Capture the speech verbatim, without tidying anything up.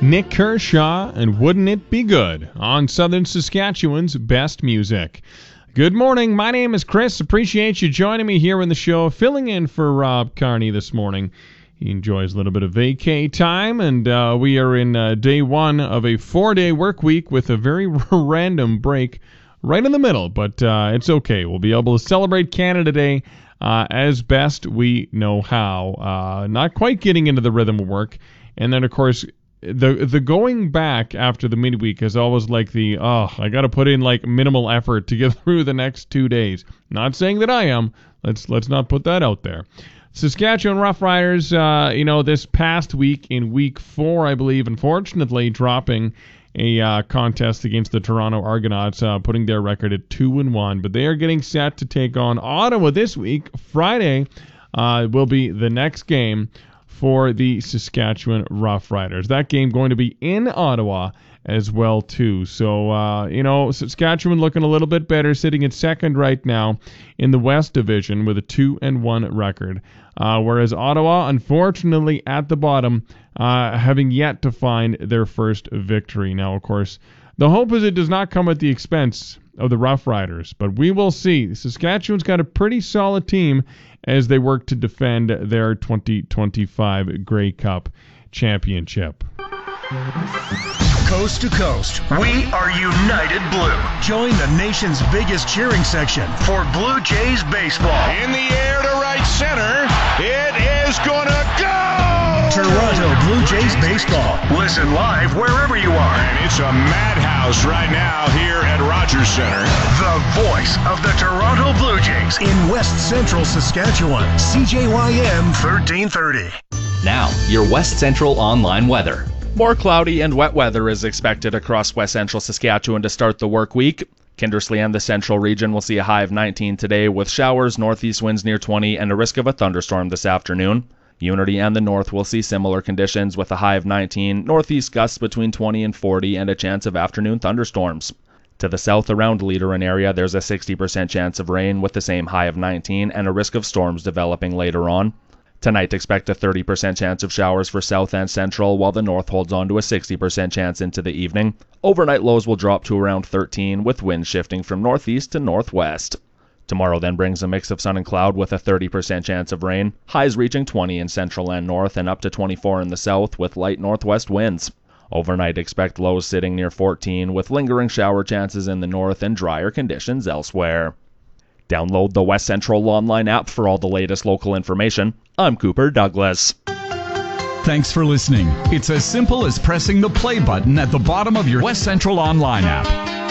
Nick Kershaw and Wouldn't It Be Good on Southern Saskatchewan's Best Music. Good morning. My name is Chris. Appreciate you joining me here in the show, filling in for Rob Carney this morning. He enjoys a little bit of vacay time, and uh, we are in uh, day one of a four-day work week with a very random break right in the middle, but uh, it's okay. We'll be able to celebrate Canada Day uh, as best we know how. Uh, not quite getting into the rhythm of work, and then, of course, The the going back after the midweek is always like the, oh, I got to put in like minimal effort to get through the next two days. Not saying that I am. Let's let's not put that out there. Saskatchewan Roughriders, uh, you know, this past week in week four, I believe, unfortunately dropping a uh, contest against the Toronto Argonauts, uh, putting their record at two and one. But they are getting set to take on Ottawa this week. Friday uh, will be the next game for the Saskatchewan Roughriders. That game going to be in Ottawa as well, too. So, uh, you know, Saskatchewan looking a little bit better, sitting at second right now in the West Division with a two and one record. Uh, whereas Ottawa, unfortunately, at the bottom, uh, having yet to find their first victory. Now, of course, the hope is it does not come at the expense of the Roughriders, but we will see. Saskatchewan's got a pretty solid team as they work to defend their twenty twenty-five Grey Cup championship. Coast to coast, we are United Blue. Join the nation's biggest cheering section for Blue Jays baseball. In the air to right center, it is gonna go! Toronto Blue Jays baseball. Listen live wherever you are. And it's a madhouse right now here at Rogers Center. The voice of the Toronto Blue Jays in West Central Saskatchewan. C J Y M thirteen thirty. Now, your West Central online weather. More cloudy and wet weather is expected across West Central Saskatchewan to start the work week. Kindersley and the central region will see a high of nineteen today with showers, northeast winds near twenty, and a risk of a thunderstorm this afternoon. Unity and the north will see similar conditions with a high of nineteen, northeast gusts between twenty and forty, and a chance of afternoon thunderstorms. To the south around Leaderin area, there's a sixty percent chance of rain with the same high of nineteen and a risk of storms developing later on. Tonight, expect a thirty percent chance of showers for south and central, while the north holds on to a sixty percent chance into the evening. Overnight lows will drop to around thirteen, with winds shifting from northeast to northwest. Tomorrow then brings a mix of sun and cloud with a thirty percent chance of rain, highs reaching twenty in central and north and up to twenty-four in the south with light northwest winds. Overnight, expect lows sitting near fourteen, with lingering shower chances in the north and drier conditions elsewhere. Download the West Central online app for all the latest local information. I'm Cooper Douglas. Thanks for listening. It's as simple as pressing the play button at the bottom of your West Central online app.